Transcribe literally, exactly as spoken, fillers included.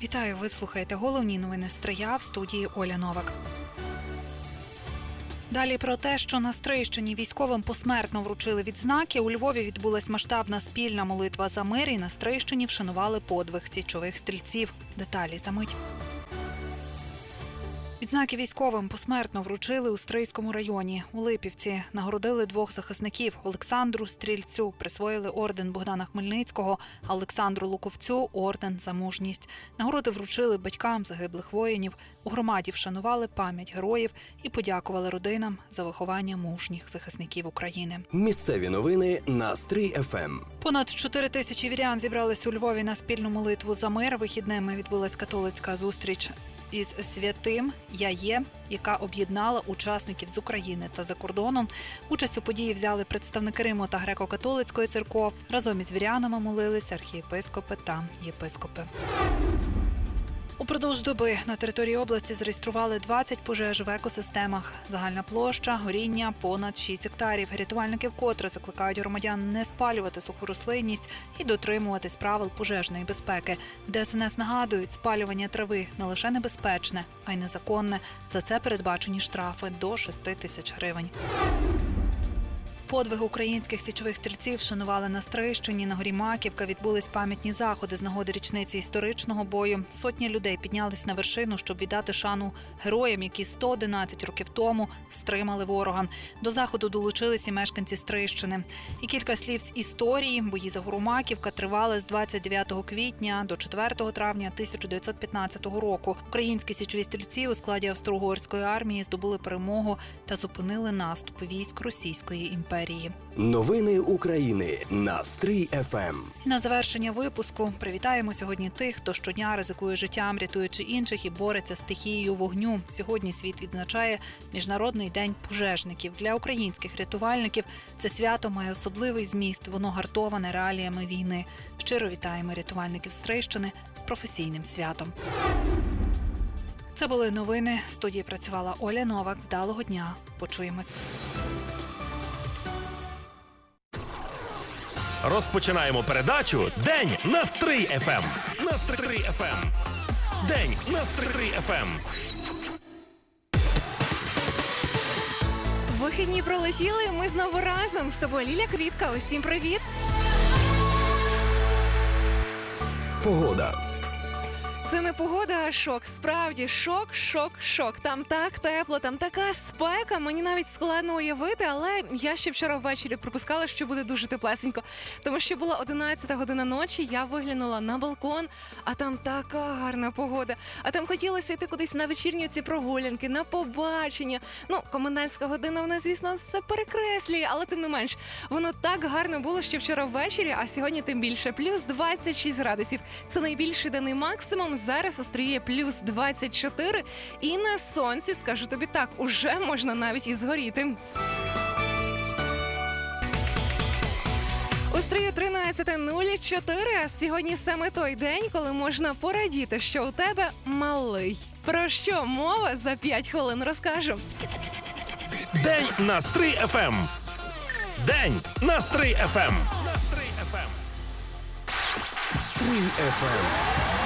Вітаю, ви слухаєте головні новини Стрия, в студії Оля Новак. Далі про те, що на Стрийщині військовим посмертно вручили відзнаки, у Львові відбулась масштабна спільна молитва за мир і на Стрийщині вшанували подвиг січових стрільців. Деталі за мить. Відзнаки військовим посмертно вручили у Стрийському районі. У Липівці нагородили двох захисників. Олександру Стрільцю присвоїли орден Богдана Хмельницького, а Олександру Луковцю – орден за мужність. Нагороди вручили батькам загиблих воїнів. У громаді вшанували пам'ять героїв і подякували родинам за виховання мужніх захисників України. Місцеві новини на Стрий еф ем. Понад чотири тисячі вірян зібрались у Львові на спільну молитву за мир. Вихідними відбулась католицька зустріч із святим «Я є», яка об'єднала учасників з України та за кордоном. Участь у події взяли представники Риму та греко-католицької церков. Разом із вірянами молилися архієпископи та єпископи. Упродовж доби на території області зареєстрували двадцять пожеж в екосистемах. Загальна площа горіння – понад шість гектарів. Рятувальники вкотре закликають громадян не спалювати суху рослинність і дотримуватись правил пожежної безпеки. Де ес ен ес нагадують, спалювання трави не лише небезпечне, а й незаконне. За це передбачені штрафи до шести тисяч гривень. Подвиг українських січових стрільців вшанували на Стрийщині. На горі Маківка відбулись пам'ятні заходи з нагоди річниці історичного бою. Сотні людей піднялись на вершину, щоб віддати шану героям, які сто одинадцять років тому стримали ворога. До заходу долучились і мешканці Стрийщини. І кілька слів з історії. Бої за гору Маківка тривали з двадцять дев'ятого квітня до четвертого травня тисяча дев'ятсот п'ятнадцятого року. Українські січові стрільці у складі Австро-Угорської армії здобули перемогу та зупинили наступ військ Російської імперії. Новини України на Стрий еф ем. І на завершення випуску привітаємо сьогодні тих, хто щодня ризикує життям, рятуючи інших і бореться з стихією вогню. Сьогодні світ відзначає Міжнародний день пожежників. Для українських рятувальників це свято має особливий зміст, воно гартоване реаліями війни. Щиро вітаємо рятувальників Стрийщини з професійним святом. Це були новини. В студії працювала Оля Новак. Вдалого дня. Почуємось. Розпочинаємо передачу «День на Стрий еф ем». На Стрий еф ем. День на Стрий еф ем. Вихідні пролетіли, ми знову разом. З тобою Ліля Квітка. Усім привіт. Погода. Це не погода, а шок. Справді, шок, шок, шок. Там так тепло, там така спека. Мені навіть складно уявити, але я ще вчора ввечері припускала, що буде дуже теплесенько. Тому що була одинадцята година ночі, я виглянула на балкон, а там така гарна погода. А там хотілося йти кудись на вечірні ці прогулянки, на побачення. Ну, комендантська година, вона, звісно, все перекреслює, але тим не менш. Воно так гарно було ще вчора ввечері, а сьогодні тим більше. Плюс двадцять шість градусів. Це найбільший денний максимум. Зараз у Стрії плюс двадцять чотири. І на сонці, скажу тобі так, уже можна навіть і згоріти. У Стрії тринадцяте нуль чотири, а сьогодні саме той день, коли можна порадіти, що у тебе малий. Про що мова за п'ять хвилин розкажу. День на Стрий еф ем. День на Стрий еф ем. На Стрий еф ем. Стрий еф ем.